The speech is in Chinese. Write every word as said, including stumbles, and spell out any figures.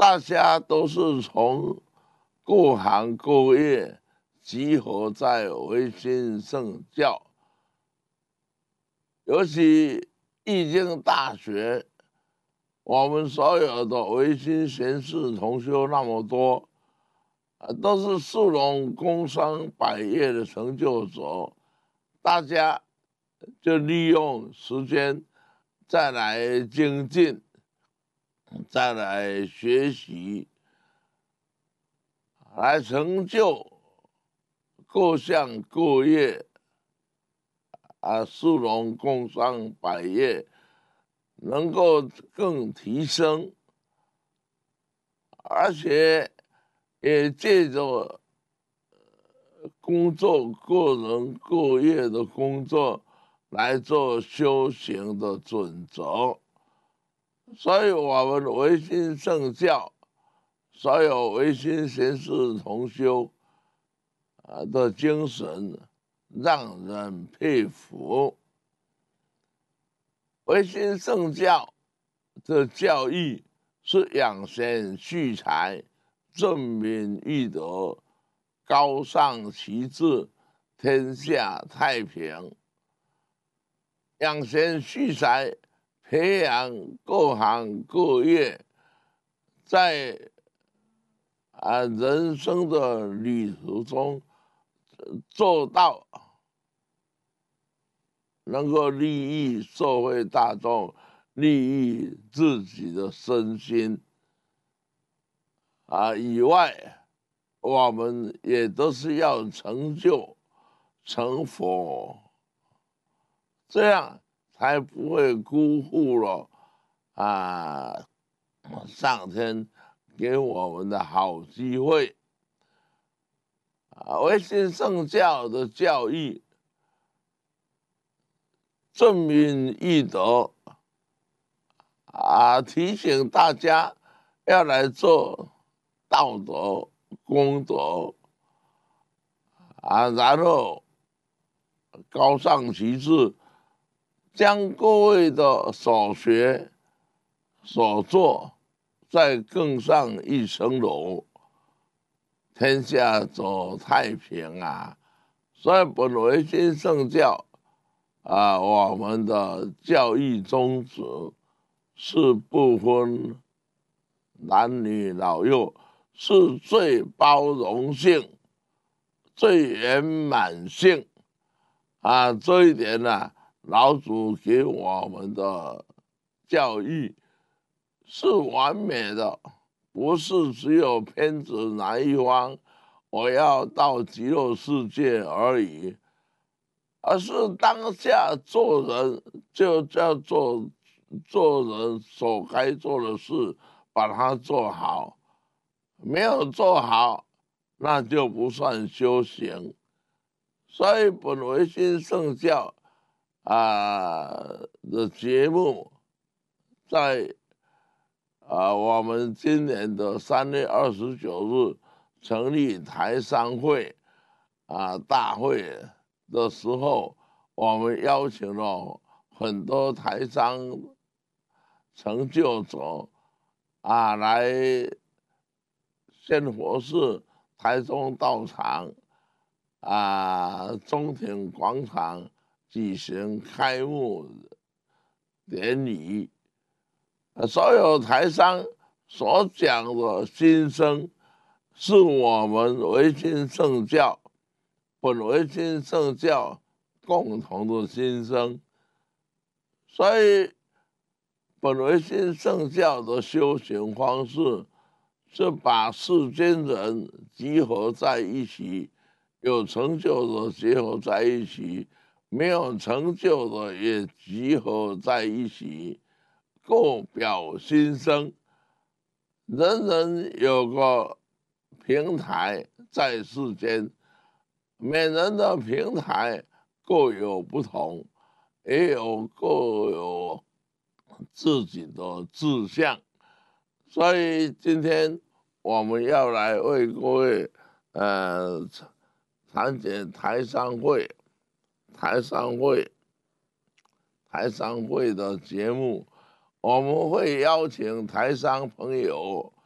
大家都是从各行各业集合在维新圣教，尤其义经大学，我们所有的维新贤士同修那么多，都是树农工商百业的成就者，大家就利用时间再来精进，再来学习，来成就各项各业啊，树农工商百业能够更提升，而且也借着工作个人各业的工作来做修行的准则。所以我们维新圣教所有维新贤士同修啊的精神让人佩服。维新圣教的教义是养贤蓄财、正民育德、高尚其志、天下太平。养贤蓄财，培养各行各业，在啊人生的旅途中做到能够利益社会大众，利益自己的身心啊以外，我们也都是要成就成佛，这样才不会辜负了啊上天给我们的好机会。啊，维新圣教的教义正民育德啊，提醒大家要来做道德功德啊，然后高尚其志，将各位的所学所做再更上一层楼，天下走太平啊！所以本维新圣教啊，我们的教义宗旨是不分男女老幼，是最包容性、最圆满性啊！这一点呢、啊，老祖给我们的教义是完美的，不是只有偏执哪一方，我要到极乐世界而已，而是当下做人就叫做做人所该做的事，把它做好，没有做好，那就不算修行。所以本维新圣教啊的节目，在啊我们今年的三月二十九日成立台商会啊大会的时候，我们邀请了很多台商成就者啊来仙佛寺台中道场啊中庭广场举行开幕典礼。所有台商所讲的心声，是我们维新圣教本维新圣教共同的心声。所以本维新圣教的修行方式是把世间人集合在一起，有成就的结合在一起，没有成就的也集合在一起，各表心声，人人有个平台在世间，每人的平台各有不同，也有各有自己的志向。所以今天我们要来为各位呃谈解台商会台商会台商会的节目，我们会邀请台商朋友